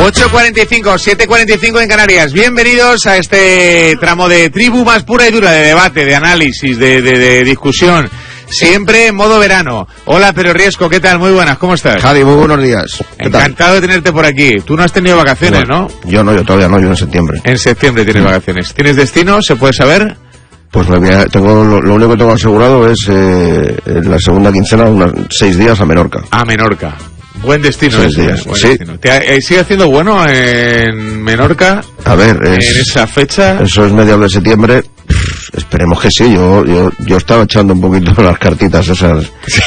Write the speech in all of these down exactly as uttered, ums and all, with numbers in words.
ocho cuarenta y cinco, siete cuarenta y cinco en Canarias. Bienvenidos a este tramo de tribu más pura y dura, de debate, de análisis, de, de, de discusión. Siempre en modo verano. Hola, Pero Riesco, ¿qué tal? Muy buenas, ¿cómo estás? Javi, muy buenos días. Encantado de tenerte por aquí. Tú no has tenido vacaciones, ¿no? ¿no? Yo no, yo todavía no, yo en septiembre. En septiembre tienes sí. vacaciones. ¿Tienes destino? ¿Se puede saber? Pues me voy a, tengo, lo, lo único que tengo asegurado es eh, en la segunda quincena, unos seis días a Menorca. A Menorca. Buen destino. Seis días, buen sí. Destino. ¿Te, eh, ¿Sigue haciendo bueno en Menorca? A ver, es, en esa fecha. Eso es mediados de septiembre. Esperemos que sí. Yo yo yo estaba echando un poquito las cartitas esas.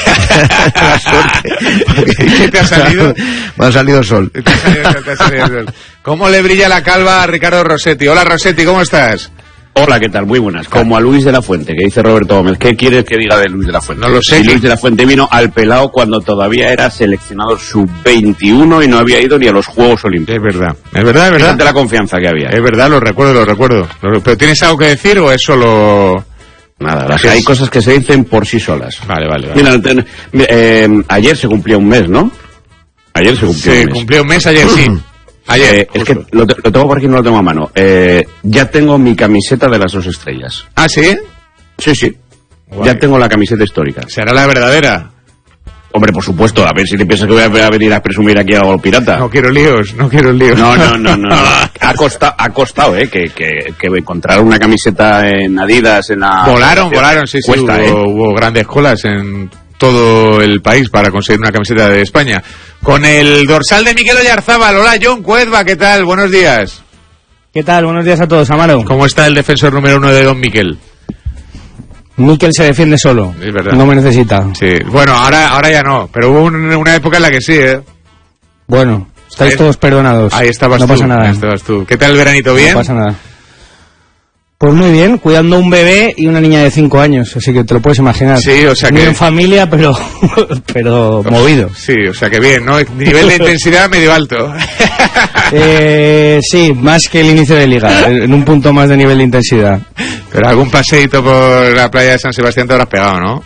La suerte. ¿Qué te ha salido? Me ha salido sol. ¿Te ha salido sol, te ha salido sol? ¿Cómo le brilla la calva a Ricardo Rossetti? Hola, Rossetti, ¿cómo estás? Hola, ¿qué tal? Muy buenas. Como a Luis de la Fuente, que dice Roberto Gómez. ¿Qué quieres que diga de Luis de la Fuente? No lo sé. Si Luis de la Fuente vino al pelao cuando todavía era seleccionado sub veintiuno y no había ido ni a los Juegos Olímpicos. Es verdad, es verdad, es verdad. Fíjate la confianza que había. Es verdad, lo recuerdo, lo recuerdo. ¿Pero tienes algo que decir o es solo...? Nada, las hay cosas que se dicen por sí solas. Vale, vale, vale. Mira, ten, eh, ayer se cumplía un mes, ¿no? Ayer se cumplió se un mes. Se cumplió un mes ayer, sí. Ayer, eh, es que lo, lo tengo por aquí, no lo tengo a mano. Eh, ya tengo mi camiseta de las dos estrellas. ¿Ah, sí? Sí, sí. Guay. Ya tengo la camiseta histórica. ¿Será la verdadera? Hombre, por supuesto. A ver si te piensas que voy a venir a presumir aquí algo pirata. No quiero líos, no quiero líos. No, no, no, no. no. Ha costado, ha costado, eh, que, que, que encontrar una camiseta en Adidas, en la... Volaron, volaron, sí, sí. Cuesta, hubo, eh. hubo grandes colas en todo el país para conseguir una camiseta de España. Con el dorsal de Miquel Oyarzábal. Hola, John Cuezba, ¿qué tal? Buenos días. ¿Qué tal? Buenos días a todos, Amaro. ¿Cómo está el defensor número uno de Don Miquel? Miquel se defiende solo. Es verdad. No me necesita. Sí. Bueno, ahora ahora ya no, pero hubo un, una época en la que sí, ¿eh? Bueno, estáis ahí, todos perdonados. Ahí estabas no tú. No pasa nada. Ahí estabas tú. ¿Qué tal el veranito? ¿Bien? No pasa nada. Pues muy bien, cuidando un bebé y una niña de cinco años, así que te lo puedes imaginar. Sí, o sea que... Muy en familia, pero pero movido. Sí, o sea que bien, ¿no? Nivel de intensidad medio alto. eh, sí, más que el inicio de liga, en un punto más de nivel de intensidad. Pero algún paseíto por la playa de San Sebastián te habrás pegado, ¿no?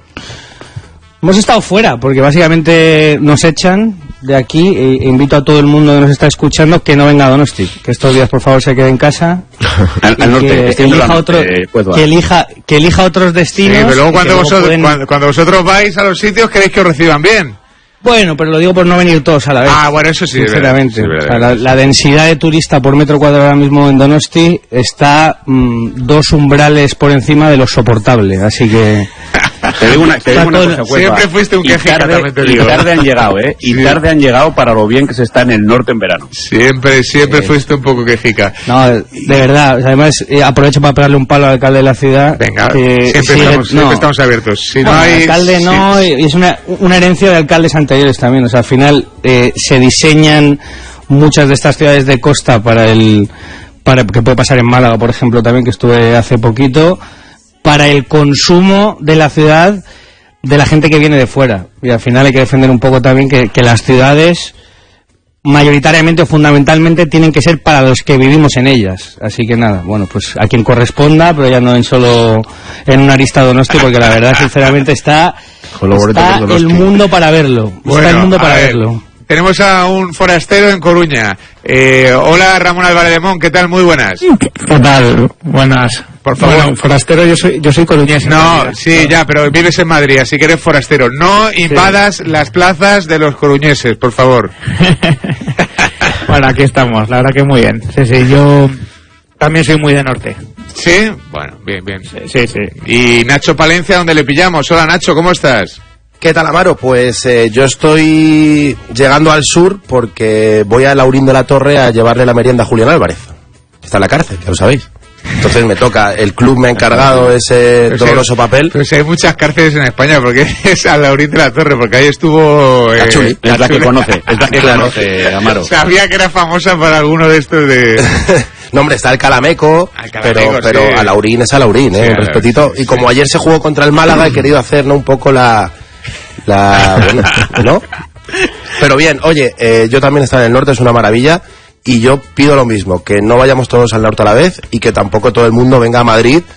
Hemos estado fuera, porque básicamente nos echan de aquí, e invito a todo el mundo que nos está escuchando que no venga a Donosti, que estos días por favor se quede en casa. al, al norte, que elija, otro, norte, que, elija, que elija otros destinos. Sí, pero luego cuando, vosotros, pueden... cuando, cuando vosotros vais a los sitios queréis que os reciban bien. Bueno, pero lo digo por no venir todos a la vez. Ah, bueno, eso sí. Sinceramente. Sí, o sea, la, la densidad de turista por metro cuadrado ahora mismo en Donosti está mmm, dos umbrales por encima de lo soportable, así que... Te digo una, te digo una cosa, siempre fuiste un quejica, también te digo. Y tarde han llegado, ¿eh? Y sí. tarde han llegado para lo bien que se está en el norte en verano. Siempre, siempre sí. fuiste un poco quejica. No, de verdad. Además, eh, aprovecho para pegarle un palo al alcalde de la ciudad. Venga, que siempre, sigue, estamos, no. siempre estamos abiertos. Si no, no hay... alcalde no, sí. y es una, una herencia de alcaldes anteriores también. O sea, al final eh, se diseñan muchas de estas ciudades de costa para el... para que puede pasar en Málaga, por ejemplo, también, que estuve hace poquito, para el consumo de la ciudad de la gente que viene de fuera. Y al final hay que defender un poco también que, que las ciudades mayoritariamente o fundamentalmente tienen que ser para los que vivimos en ellas. Así que nada, bueno, pues a quien corresponda, pero ya no en solo en una arista Donosti, porque la verdad sinceramente está, está el mundo para verlo. Bueno, está el mundo para ver, verlo. Tenemos a un forastero en Coruña. Eh, hola, Ramón Álvarez de Mon, ¿qué tal? Muy buenas. ¿Qué tal? Buenas. Por favor. Bueno, forastero, yo soy yo soy coruñés. No, sí, ya, pero vives en Madrid, así que eres forastero. No invadas sí. las plazas de los coruñeses, por favor. Bueno, aquí estamos, la verdad que muy bien. Sí, sí, yo también soy muy de norte. ¿Sí? Bueno, bien, bien. Sí, sí. sí. ¿Y Nacho Palencia, dónde le pillamos? Hola, Nacho, ¿cómo estás? ¿Qué tal, Amaro? Pues eh, yo estoy llegando al sur porque voy a Laurín de la Torre a llevarle la merienda a Julián Álvarez. Está en la cárcel, ya lo sabéis. Entonces me toca, el club me ha encargado ese pero doloroso si, papel. Pero si hay muchas cárceles en España, porque es a Laurín de la Torre, porque ahí estuvo... Eh, Cachuli, es la que conoce, es la que claro. conoce, Amaro. Sabía que era famosa para alguno de estos de... No, hombre, está el Calameco, el Calameco pero, pero sí. a Laurín es a Laurín, ¿eh? Sí, un respetito. Sí, y como sí. ayer se jugó contra el Málaga, he querido hacer, ¿no?, un poco la... la bueno, ¿no? Pero bien, oye, eh, yo también estaba en el norte, es una maravilla. Y yo pido lo mismo, que no vayamos todos al norte a la vez y que tampoco todo el mundo venga a Madrid